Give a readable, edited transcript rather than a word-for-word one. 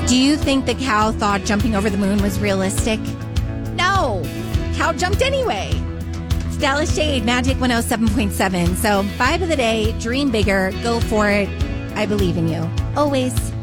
Do you think the cow thought jumping over the moon was realistic? No. Cow jumped anyway. It's Dallas Shade, Magic 107.7. So, vibe of the day, dream bigger, go for it. I believe in you. Always.